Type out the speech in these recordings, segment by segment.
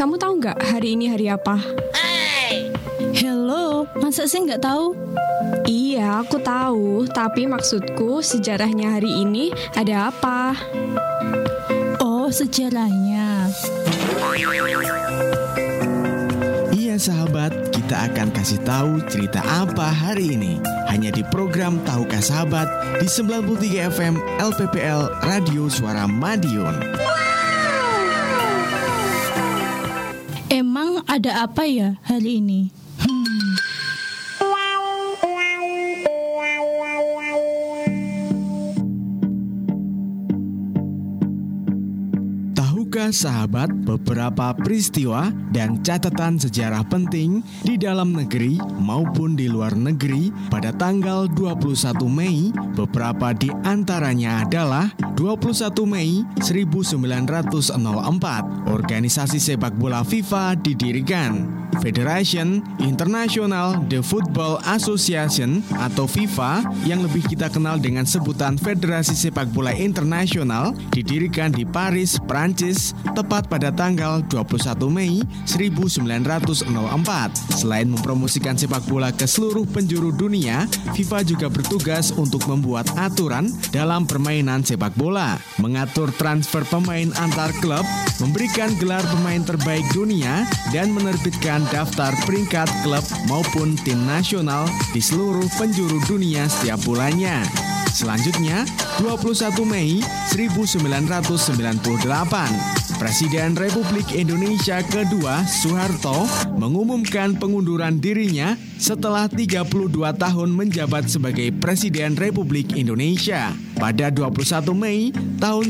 kamu tahu nggak hari ini hari apa? Hello, masa sih nggak tahu? Iya, aku tahu. Tapi maksudku sejarahnya hari ini ada apa? Oh, sejarahnya. Iya sahabat, kita akan kasih tahu cerita apa hari ini. Hanya di program Tahukah Sahabat di 93 FM LPPL Radio Suara Madiun. Emang ada apa ya hari ini? Tahukah sahabat beberapa peristiwa dan catatan sejarah penting di dalam negeri maupun di luar negeri pada tanggal 21 Mei? Beberapa di antaranya adalah 21 Mei 1904, organisasi sepak bola FIFA didirikan. Federation International de Football Association atau FIFA yang lebih kita kenal dengan sebutan Federasi Sepak Bola Internasional didirikan di Paris, Prancis tepat pada tanggal 21 Mei 1904. Selain mempromosikan sepak bola ke seluruh penjuru dunia, FIFA juga bertugas untuk membuat aturan dalam permainan sepak bola, mengatur transfer pemain antar klub, memberikan gelar pemain terbaik dunia, dan menerbitkan daftar peringkat klub maupun tim nasional di seluruh penjuru dunia setiap bulannya. Selanjutnya, 21 Mei 1998, Presiden Republik Indonesia kedua Soeharto mengumumkan pengunduran dirinya setelah 32 tahun menjabat sebagai Presiden Republik Indonesia. Pada 21 Mei tahun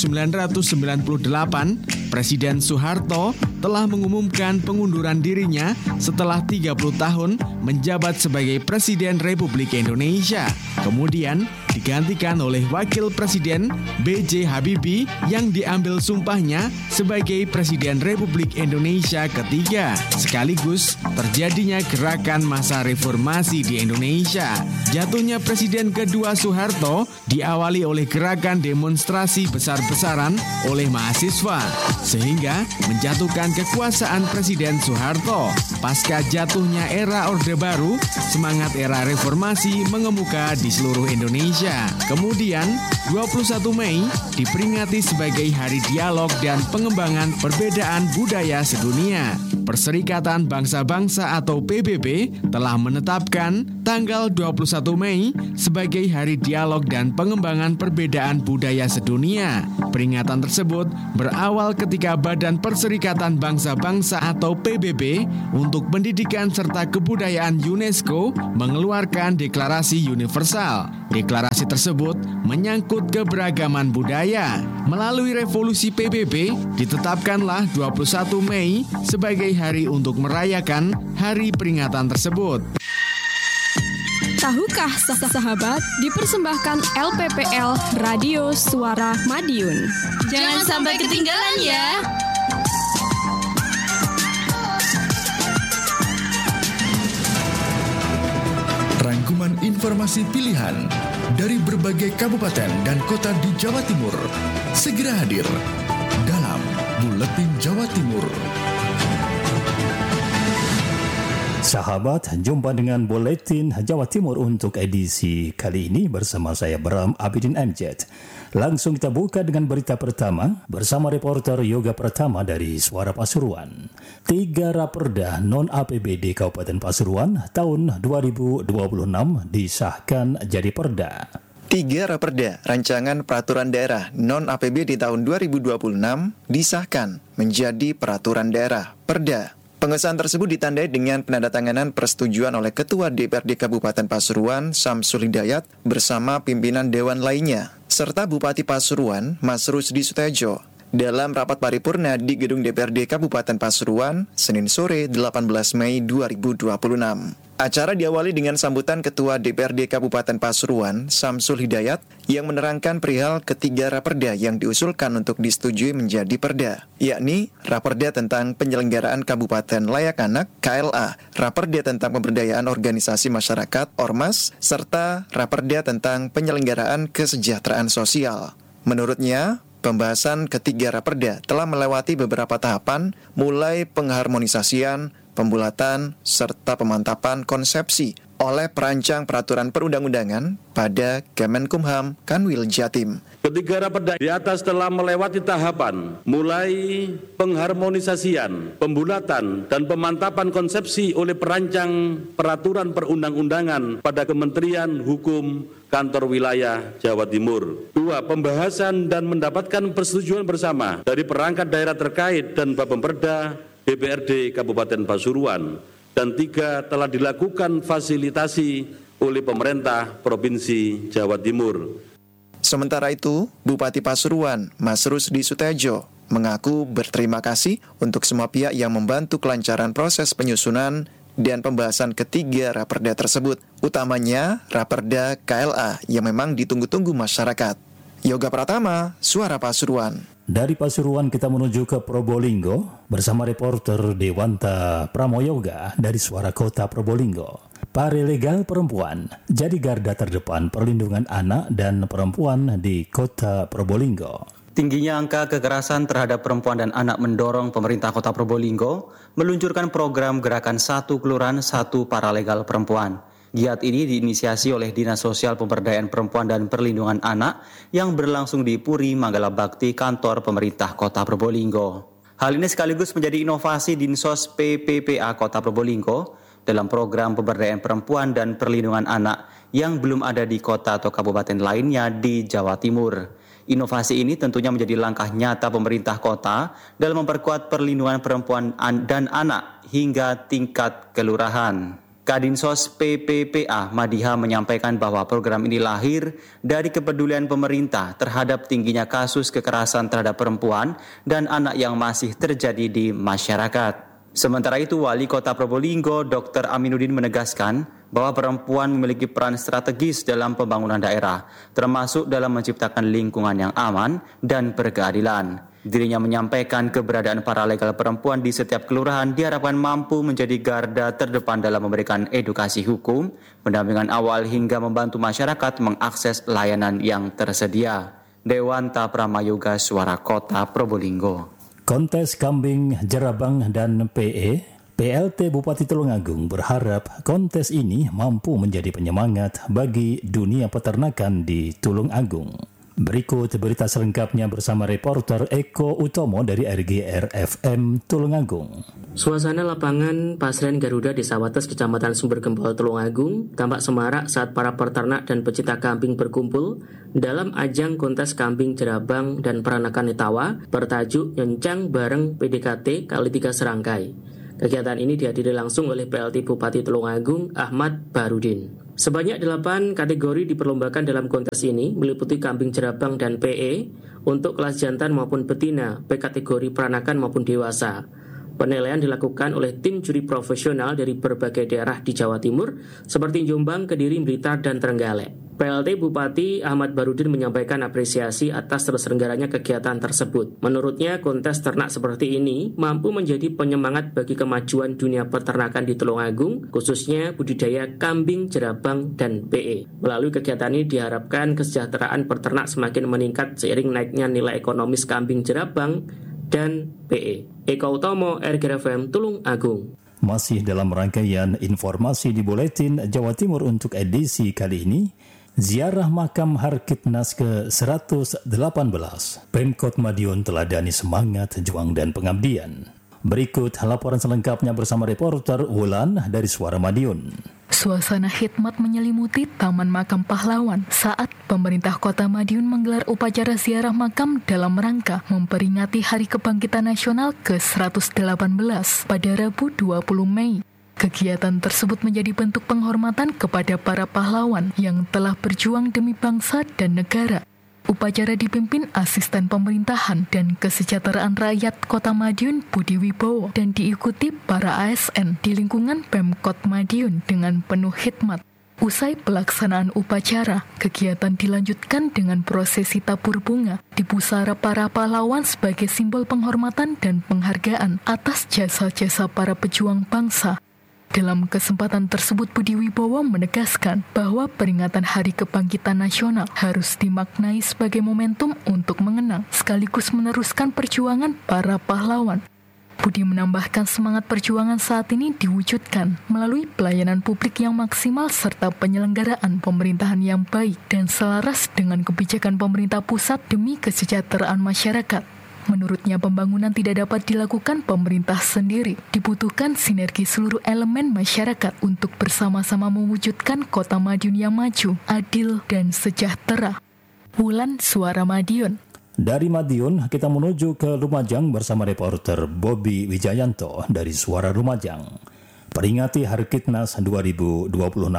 1998, Presiden Soeharto telah mengumumkan pengunduran dirinya setelah 30 tahun menjabat sebagai Presiden Republik Indonesia. Kemudian digantikan oleh Wakil Presiden B.J. Habibie yang diambil sumpahnya sebagai Presiden Republik Indonesia ketiga. Sekaligus terjadinya gerakan masa reformasi di Indonesia. Jatuhnya Presiden kedua Soeharto diawali oleh gerakan demonstrasi besar-besaran oleh mahasiswa, sehingga menjatuhkan kekuasaan Presiden Soeharto. Pasca jatuhnya era Orde Baru, semangat era reformasi mengemuka di seluruh Indonesia. Kemudian, 21 Mei diperingati sebagai Hari Dialog dan Pengembangan Perbedaan Budaya Sedunia. Perserikatan Bangsa-Bangsa atau PBB telah menetapkan tanggal 21 Mei sebagai Hari Dialog dan Pengembangan Perbedaan Budaya Sedunia. Peringatan tersebut berawal ketika Badan Perserikatan Bangsa-Bangsa atau PBB untuk Pendidikan serta Kebudayaan UNESCO mengeluarkan Deklarasi Universal. Deklarasi tersebut menyangkut keberagaman budaya. Melalui revolusi PBB, ditetapkanlah 21 Mei sebagai hari untuk merayakan hari peringatan tersebut. Tahukah sahabat dipersembahkan LPPL Radio Suara Madiun. Jangan sampai ketinggalan ya. Rangkuman informasi pilihan dari berbagai kabupaten dan kota di Jawa Timur segera hadir dalam Buletin Jawa Timur. Sahabat, jumpa dengan Buletin Jawa Timur untuk edisi kali ini bersama saya Bram Abidin MZ. Langsung kita buka dengan berita pertama bersama reporter Yoga Pertama dari Suara Pasuruan. 3 raperda non-APBD Kabupaten Pasuruan tahun 2026 disahkan jadi perda. 3 raperda rancangan peraturan daerah non-APBD tahun 2026 disahkan menjadi peraturan daerah perda. Pengesahan tersebut ditandai dengan penandatanganan persetujuan oleh Ketua DPRD Kabupaten Pasuruan Samsul Hidayat bersama pimpinan dewan lainnya, serta Bupati Pasuruan Mas Rusdi Sutejo dalam rapat paripurna di Gedung DPRD Kabupaten Pasuruan Senin sore 18 Mei 2026. Acara diawali dengan sambutan Ketua DPRD Kabupaten Pasuruan, Samsul Hidayat, yang menerangkan perihal ketiga raperda yang diusulkan untuk disetujui menjadi perda, yakni Raperda tentang Penyelenggaraan Kabupaten Layak Anak, KLA, Raperda tentang Pemberdayaan Organisasi Masyarakat, Ormas, serta Raperda tentang Penyelenggaraan Kesejahteraan Sosial. Menurutnya, Pembahasan ketiga Raperda telah melewati beberapa tahapan, mulai pengharmonisasian, pembulatan, serta pemantapan konsepsi oleh perancang peraturan perundang-undangan pada Kemenkumham Kanwil Jatim. Ketiga Raperda di atas telah melewati tahapan, mulai pengharmonisasian, pembulatan, dan pemantapan konsepsi oleh perancang peraturan perundang-undangan pada Kementerian Hukum Kantor Wilayah Jawa Timur. 2. Pembahasan dan mendapatkan persetujuan bersama dari perangkat daerah terkait dan Bapemperda DPRD Kabupaten Pasuruan. Dan 3. Telah dilakukan fasilitasi oleh pemerintah Provinsi Jawa Timur. Sementara itu, Bupati Pasuruan, Mas Rusdi Sutejo, mengaku berterima kasih untuk semua pihak yang membantu kelancaran proses penyusunan dan pembahasan ketiga Raperda tersebut, utamanya Raperda KLA yang memang ditunggu-tunggu masyarakat. Yoga Pratama, Suara Pasuruan. Dari Pasuruan kita menuju ke Probolinggo bersama reporter Dewanta Pramoyoga dari Suara Kota Probolinggo. Paralegal perempuan jadi garda terdepan perlindungan anak dan perempuan di Kota Probolinggo. Tingginya angka kekerasan terhadap perempuan dan anak mendorong pemerintah Kota Probolinggo meluncurkan program Gerakan 1 Kelurahan 1 Paralegal Perempuan. Giat ini diinisiasi oleh Dinas Sosial Pemberdayaan Perempuan dan Perlindungan Anak yang berlangsung di Puri Manggala Bakti, kantor pemerintah Kota Probolinggo. Hal ini sekaligus menjadi inovasi Dinsos PPPA Kota Probolinggo dalam program pemberdayaan perempuan dan perlindungan anak yang belum ada di kota atau kabupaten lainnya di Jawa Timur. Inovasi ini tentunya menjadi langkah nyata pemerintah kota dalam memperkuat perlindungan perempuan dan anak hingga tingkat kelurahan. Kadinsos PPPA Madiha menyampaikan bahwa program ini lahir dari kepedulian pemerintah terhadap tingginya kasus kekerasan terhadap perempuan dan anak yang masih terjadi di masyarakat. Sementara itu, Wali Kota Probolinggo Dr. Aminuddin menegaskan bahwa perempuan memiliki peran strategis dalam pembangunan daerah, termasuk dalam menciptakan lingkungan yang aman dan berkeadilan. Dirinya menyampaikan keberadaan paralegal perempuan di setiap kelurahan diharapkan mampu menjadi garda terdepan dalam memberikan edukasi hukum, pendampingan awal hingga membantu masyarakat mengakses layanan yang tersedia. Dewanta Pramayoga, Suara Kota Probolinggo. Kontes Kambing Jerabang dan PLT Bupati Tulungagung berharap kontes ini mampu menjadi penyemangat bagi dunia peternakan di Tulungagung. Berikut berita selengkapnya bersama reporter Eko Utomo dari RGR FM Tulungagung. Suasana lapangan Pasren Garuda Desa Wates, Kecamatan Sumbergempol, Tulungagung tampak semarak saat para peternak dan pecinta kambing berkumpul dalam ajang kontes kambing Jerabang dan peranakan Netawa bertajuk Nyencang Bareng PDKT kali 3 serangkai. Kegiatan ini dihadiri langsung oleh PLT Bupati Tulungagung Ahmad Barudin. Sebanyak 8 kategori diperlombakan dalam kontes ini, meliputi kambing Jerabang dan PE untuk kelas jantan maupun betina, baik kategori peranakan maupun dewasa. Penilaian dilakukan oleh tim juri profesional dari berbagai daerah di Jawa Timur seperti Jombang, Kediri, Blitar, dan Trenggalek. PLT Bupati Ahmad Barudin menyampaikan apresiasi atas terselenggaranya kegiatan tersebut. Menurutnya, kontes ternak seperti ini mampu menjadi penyemangat bagi kemajuan dunia peternakan di Tulungagung, khususnya budidaya kambing Jerabang dan PE. Melalui kegiatan ini diharapkan kesejahteraan peternak semakin meningkat seiring naiknya nilai ekonomis kambing Jerabang dan PE. Eko Utomo, RGR FM Tulungagung. Masih dalam rangkaian informasi di Buletin Jawa Timur untuk edisi kali ini, ziarah makam Harkitnas ke-118. Pemkot Madiun teladani semangat juang dan pengabdian. Berikut laporan selengkapnya bersama reporter Wulan dari Suara Madiun. Suasana khidmat menyelimuti Taman Makam Pahlawan saat pemerintah Kota Madiun menggelar upacara ziarah makam dalam rangka memperingati Hari Kebangkitan Nasional ke-118 pada Rabu 20 Mei. Kegiatan tersebut menjadi bentuk penghormatan kepada para pahlawan yang telah berjuang demi bangsa dan negara. Upacara dipimpin Asisten Pemerintahan dan Kesejahteraan Rakyat Kota Madiun Budi Wibowo dan diikuti para ASN di lingkungan Pemkot Madiun dengan penuh khidmat. Usai pelaksanaan upacara, kegiatan dilanjutkan dengan prosesi tabur bunga di pusara para pahlawan sebagai simbol penghormatan dan penghargaan atas jasa-jasa para pejuang bangsa. Dalam kesempatan tersebut, Budi Wibowo menegaskan bahwa peringatan Hari Kebangkitan Nasional harus dimaknai sebagai momentum untuk mengenang sekaligus meneruskan perjuangan para pahlawan. Budi menambahkan semangat perjuangan saat ini diwujudkan melalui pelayanan publik yang maksimal serta penyelenggaraan pemerintahan yang baik dan selaras dengan kebijakan pemerintah pusat demi kesejahteraan masyarakat. Menurutnya, pembangunan tidak dapat dilakukan pemerintah sendiri. Dibutuhkan sinergi seluruh elemen masyarakat untuk bersama-sama mewujudkan Kota Madiun yang maju, adil, dan sejahtera. Wulan, Suara Madiun. Dari Madiun, kita menuju ke Lumajang bersama reporter Bobby Wijayanto dari Suara Lumajang. Peringati Harkitnas 2026,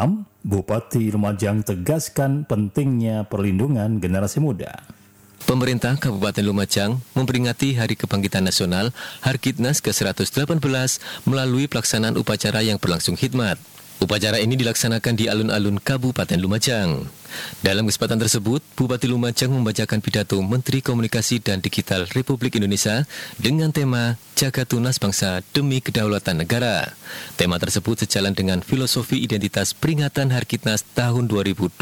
Bupati Lumajang tegaskan pentingnya perlindungan generasi muda. Pemerintah Kabupaten Lumajang memperingati Hari Kebangkitan Nasional Harkitnas ke-118 melalui pelaksanaan upacara yang berlangsung khidmat. Upacara ini dilaksanakan di alun-alun Kabupaten Lumajang. Dalam kesempatan tersebut, Bupati Lumajang membacakan pidato Menteri Komunikasi dan Digital Republik Indonesia dengan tema Jaga Tunas Bangsa Demi Kedaulatan Negara. Tema tersebut sejalan dengan filosofi identitas peringatan Harkitnas tahun 2026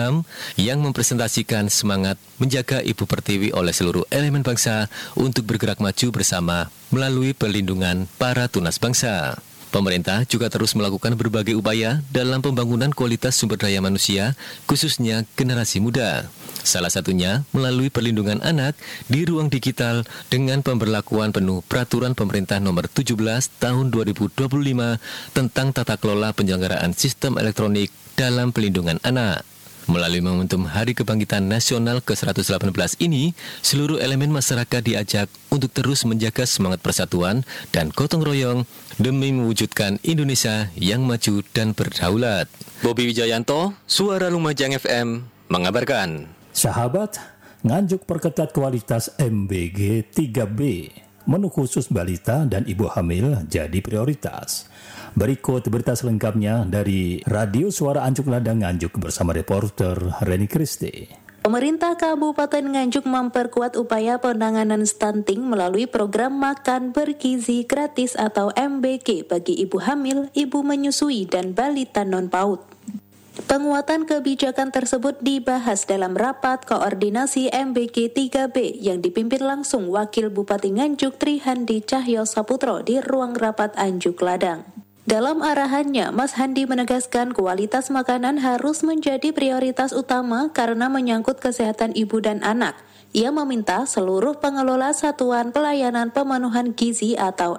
yang mempresentasikan semangat menjaga Ibu Pertiwi oleh seluruh elemen bangsa untuk bergerak maju bersama melalui perlindungan para tunas bangsa. Pemerintah juga terus melakukan berbagai upaya dalam pembangunan kualitas sumber daya manusia, khususnya generasi muda. Salah satunya melalui perlindungan anak di ruang digital dengan pemberlakuan penuh Peraturan Pemerintah Nomor 17 Tahun 2025 tentang tata kelola penyelenggaraan sistem elektronik dalam pelindungan anak. Melalui momentum Hari Kebangkitan Nasional ke-118 ini, seluruh elemen masyarakat diajak untuk terus menjaga semangat persatuan dan gotong royong demi mewujudkan Indonesia yang maju dan berdaulat. Bobby Wijayanto, Suara Lumajang FM, mengabarkan. Sahabat, Nganjuk perketat kualitas MBG 3B. Menu khusus balita dan ibu hamil jadi prioritas. Berikut berita selengkapnya dari Radio Suara Anjuk Ladang Nganjuk bersama reporter Reni Kristi. Pemerintah Kabupaten Nganjuk memperkuat upaya penanganan stunting melalui program Makan Bergizi Gratis atau MBG bagi ibu hamil, ibu menyusui, dan balita non-PAUD. Penguatan kebijakan tersebut dibahas dalam rapat koordinasi MBG 3B yang dipimpin langsung Wakil Bupati Nganjuk Trihandi Cahyo Saputro di ruang rapat Anjuk Ladang. Dalam arahannya, Mas Handi menegaskan kualitas makanan harus menjadi prioritas utama karena menyangkut kesehatan ibu dan anak. Ia meminta seluruh pengelola Satuan Pelayanan Pemenuhan Gizi atau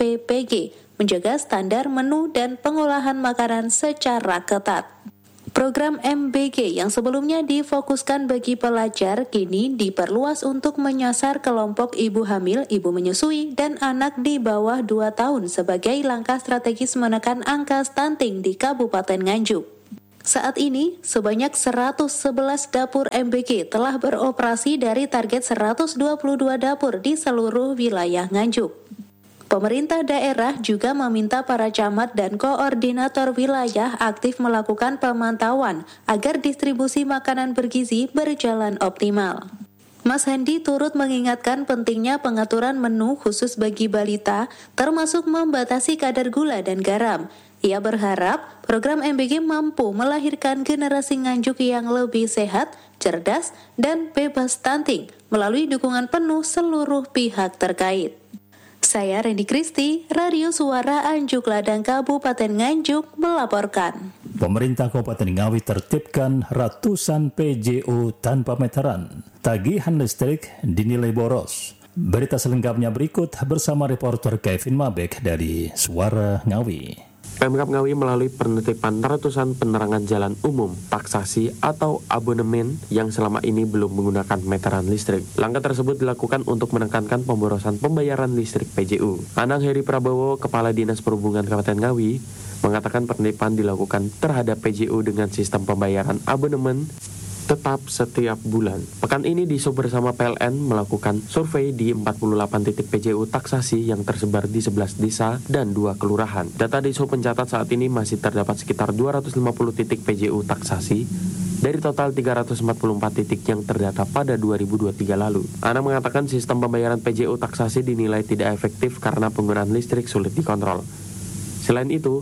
SPPG menjaga standar menu dan pengolahan makanan secara ketat. Program MBG yang sebelumnya difokuskan bagi pelajar kini diperluas untuk menyasar kelompok ibu hamil, ibu menyusui, dan anak di bawah 2 tahun sebagai langkah strategis menekan angka stunting di Kabupaten Nganjuk. Saat ini, sebanyak 111 dapur MBG telah beroperasi dari target 122 dapur di seluruh wilayah Nganjuk. Pemerintah daerah juga meminta para camat dan koordinator wilayah aktif melakukan pemantauan agar distribusi makanan bergizi berjalan optimal. Mas Handi turut mengingatkan pentingnya pengaturan menu khusus bagi balita, termasuk membatasi kadar gula dan garam. Ia berharap program MBG mampu melahirkan generasi Nganjuk yang lebih sehat, cerdas, dan bebas stunting melalui dukungan penuh seluruh pihak terkait. Saya Reni Kristi, Radio Suara Anjuk Ladang Kabupaten Nganjuk melaporkan. Pemerintah Kabupaten Ngawi tertibkan ratusan PJU tanpa meteran. Tagihan listrik dinilai boros. Berita selengkapnya berikut bersama reporter Kevin Mabek dari Suara Ngawi. Pemkab Ngawi melalui penertiban ratusan penerangan jalan umum, taksasi atau abonemen yang selama ini belum menggunakan meteran listrik. Langkah tersebut dilakukan untuk menekankan pemborosan pembayaran listrik PJU. Anang Heri Prabowo, Kepala Dinas Perhubungan Kabupaten Ngawi, mengatakan penertiban dilakukan terhadap PJU dengan sistem pembayaran abonemen tetap setiap bulan. Pekan ini Disub bersama PLN melakukan survei di 48 titik PJU taksasi yang tersebar di 11 desa dan 2 kelurahan. Data Disub mencatat saat ini masih terdapat sekitar 250 titik PJU taksasi dari total 344 titik yang terdata pada 2023 lalu. Ana mengatakan sistem pembayaran PJU taksasi dinilai tidak efektif karena penggunaan listrik sulit dikontrol. Selain itu,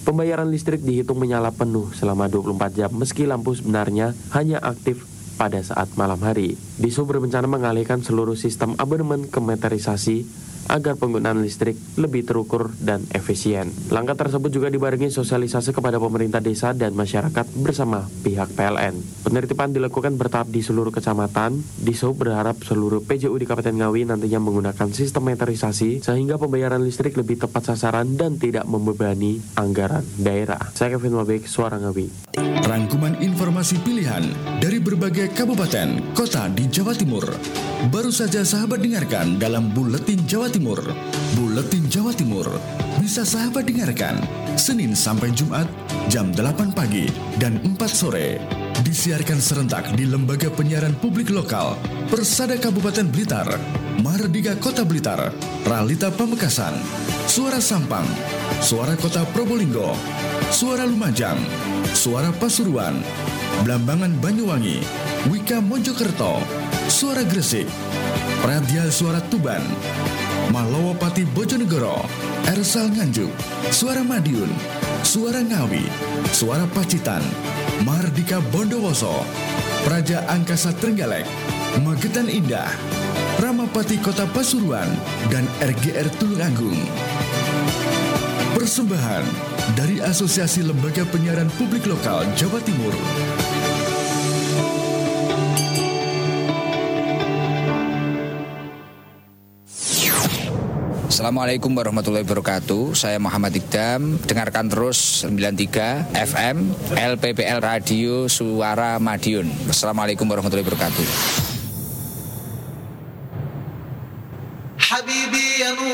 Pembayaran listrik dihitung menyala penuh selama 24 jam meski lampu sebenarnya hanya aktif pada saat malam hari. Dishub berencana mengalihkan seluruh sistem abonemen ke meterisasi agar penggunaan listrik lebih terukur dan efisien. Langkah tersebut juga dibarengi sosialisasi kepada pemerintah desa dan masyarakat bersama pihak PLN. Penertiban dilakukan bertahap di seluruh kecamatan. Dishub berharap seluruh PJU di Kabupaten Ngawi nantinya menggunakan sistem meterisasi sehingga pembayaran listrik lebih tepat sasaran dan tidak membebani anggaran daerah. Saya Kevin Wabek, Suara Ngawi. Rangkuman informasi pilihan dari berbagai kabupaten, kota di Jawa Timur. Baru saja sahabat dengarkan dalam Buletin Jawa Timur. Buletin Jawa Timur bisa sahabat dengarkan Senin sampai Jumat jam 8 pagi dan 4 sore. Disiarkan serentak di Lembaga Penyiaran Publik Lokal, Persada Kabupaten Blitar, Mardika Kota Blitar, Ralita Pamekasan, Suara Sampang, Suara Kota Probolinggo, Suara Lumajang, Suara Pasuruan, Blambangan Banyuwangi, Wika Mojokerto, Suara Gresik, Pradia Suara Tuban, Malawapati Bojonegoro, Ersal Nganjuk, Suara Madiun, Suara Ngawi, Suara Pacitan, Mardika Bondowoso, Praja Angkasa Trenggalek, Magetan Indah, Ramapati Kota Pasuruan, dan RGR Tulungagung. Persembahan dari Asosiasi Lembaga Penyiaran Publik Lokal Jawa Timur. Assalamualaikum warahmatullahi wabarakatuh. Saya Muhammad Ikdam. Dengarkan terus 93 FM LPPL Radio Suara Madiun. Assalamualaikum warahmatullahi wabarakatuh.